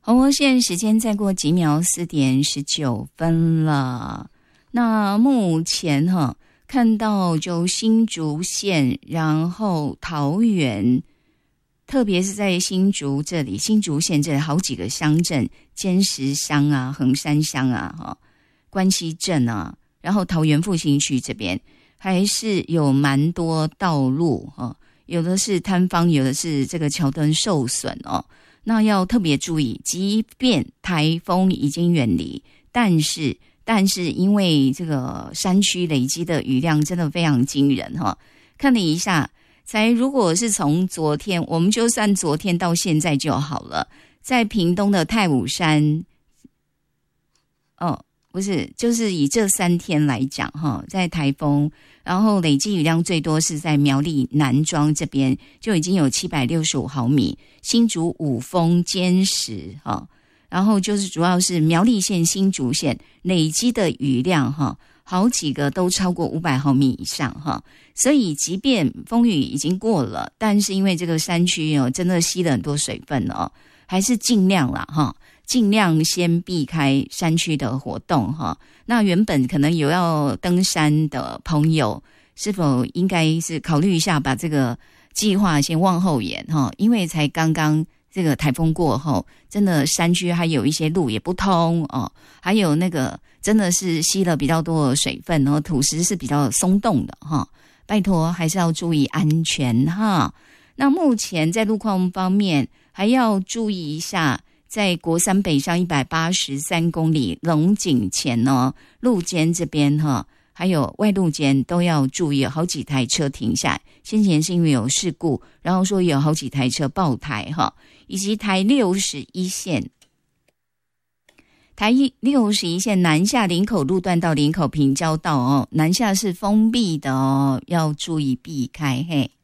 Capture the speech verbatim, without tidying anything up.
好，我现在时间再过几秒，四点十九分了。那目前哈看到就新竹县，然后桃园，特别是在新竹这里，新竹县这里好几个乡镇，尖石乡啊、横山乡啊、哈关西镇啊，然后桃园复兴区这边还是有蛮多道路哈，有的是坍方，有的是这个桥墩受损哦。那要特别注意，即便台风已经远离，但是但是因为这个山区累积的雨量真的非常惊人哈。看了一下，才如果是从昨天，我们就算昨天到现在就好了，在屏东的太武山，哦，不是，就是以这三天来讲哈，在台风，然后累计雨量最多是在苗栗南庄这边，就已经有七百六十五毫米，新竹五峰尖石哈，然后就是主要是苗栗县、新竹县累积的雨量哈，好几个都超过五百毫米以上哈，所以即便风雨已经过了，但是因为这个山区哦，真的吸了很多水分哦，还是尽量啦哈。尽量先避开山区的活动哈。那原本可能有要登山的朋友，是否应该是考虑一下把这个计划先往后延哈？因为才刚刚这个台风过后，真的山区还有一些路也不通哦，还有那个真的是吸了比较多的水分，然后土石是比较松动的哈。拜托还是要注意安全哈。那目前在路况方面还要注意一下。在国三北上一百八十三公里龙井前呢，路肩这边哈，还有外路肩都要注意，好几台车停下。先前是因为有事故，然后说有好几台车爆台哈，以及台六十一线，台六十一线南下林口路段到林口平交道哦，南下是封闭的哦，要注意避开嘿。